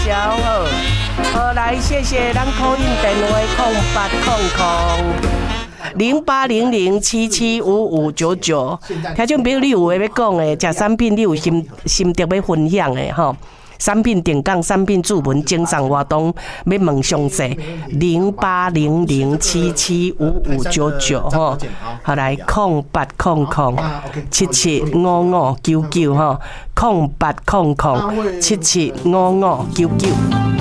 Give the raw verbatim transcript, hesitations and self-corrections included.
消好。好，来谢谢咱call in电话零八零零零八零零七七五五九九。听众朋友，你有话要讲的，食产品你有心心得要分享的吼？产品定岗、产品注文、经商活动要问详细，零八零零七七五五九九吼。好来，零八零零七七五五九九吼，零八零零七七五五九九。